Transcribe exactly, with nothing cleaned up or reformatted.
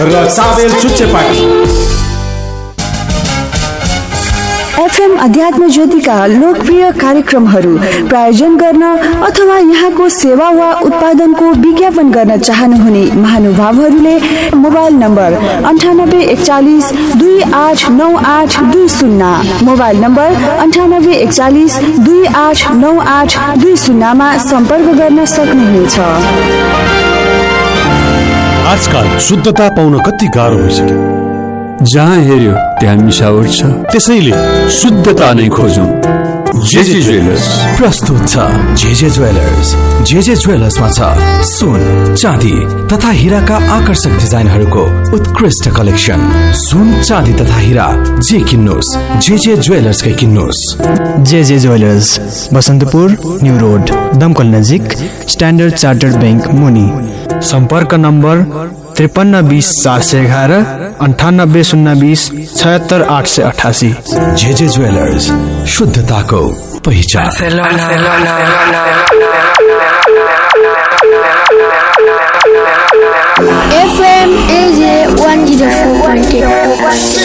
र साबेल चुच्चे party. FM अध्यात्म ज्योतिका लोकप्रिय कार्यक्रमहरू प्रायोजन गर्न अथवा यहाँको सेवा वा उत्पादनको विज्ञापन गर्न चाहनुहुने महानुभावहरूले मोबाइल नम्बर अन्ठानब्बे एकचालिस दुई आठ नौ आठ दुई शून्य मोबाइल नम्बर अन्ठानब्बे एकचालिस दुई आठ नौ आठ दुई शून्यमा सम्पर्क गर्न सक्नुहुनेछ। आजकल शुद्धता पाउन कति गाह्रो भइसक्यो। जहाँ हेऱ्यो त्यहाँ मिसावट छ, त्यसैले शुद्धता नै खोजौं। जेजे ज्वेलर्स प्रस्तुत छ जेजे ज्वेलर्स। जेजे ज्वेलर्समा छ सुन, चाँदी तथा हीराका आकर्षक डिजाइनहरूको उत्कृष्ट कलेक्सन। सुन, चाँदी तथा हीरा जे किन्नुस् JJ ज्वेलर्सकै किन्नुस्। JJ jewellers Basantapur new road दमकल नजिक स्ट्यान्डर्ड चार्टर्ड बैंक मुनि। सम्पर्क नम्बर त्रिपन्न बीस चार सय एघार अन्ठानब्बे शून्य बीस छयत्तर आठ सय अठासी। जेजे ज्वेलर्स, शुद्धताको पहिचान। एफएम एजे one oh four point eight